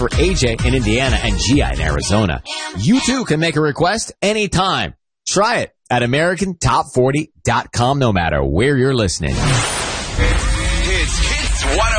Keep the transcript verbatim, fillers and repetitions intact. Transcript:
for A J in Indiana and G I in Arizona. You too can make a request anytime. Try it at American Top forty dot com no matter where you're listening.